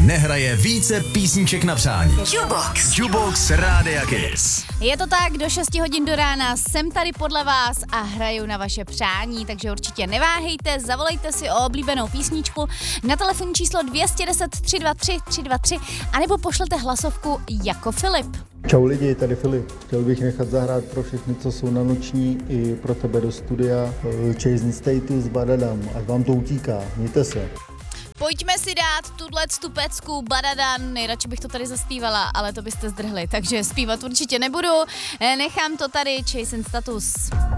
nehraje více písniček na přání. Jukebox Rádia Kiss. Je to tak, do 6 hodin do rána jsem tady podle vás a hraju na vaše přání, takže určitě neváhejte, zavolejte si o oblíbenou písničku na telefonní číslo 210 323 323 anebo pošlete hlasovku jako Filip. Čau lidi, tady Filip. Chtěl bych nechat zahrát pro všechny, co jsou na noční, i pro tebe do studia Chasing Status Badadam, ať vám to utíká, mějte se. Pojďme si dát tu pecku Badadan, nejradši bych to tady zaspívala, ale to byste zdrhli, takže zpívat určitě nebudu, nechám to tady Chasing Status.